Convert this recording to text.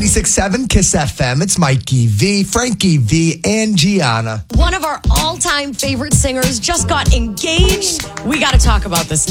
96.7 Kiss FM. It's Mikey V, Frankie V, and Gianna. One of our all-time favorite singers just got engaged. We got to talk about this